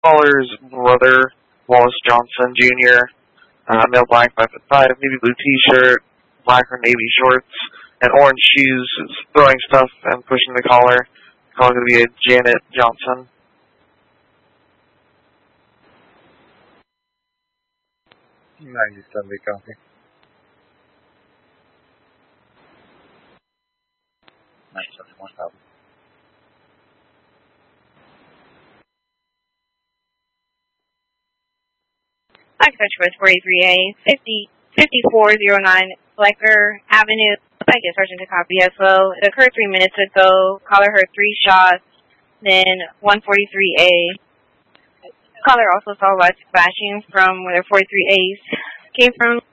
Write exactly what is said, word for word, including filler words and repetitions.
Caller's brother, Wallace Johnson Junior, uh, male black, five foot five, navy blue t-shirt, black or navy shorts, and orange shoes, is throwing stuff and pushing the caller. The caller's going to be a Janet Johnson. ninety-seven, copy. ninety-seven, one thousand. I touch with four eighty-three A, fifty, fifty-four oh nine Flecker Avenue. I get Sergeant to copy as well. It occurred three minutes ago. Caller heard three shots. Then one forty-three A. Caller also saw lights flashing from where the forty-three A's came from.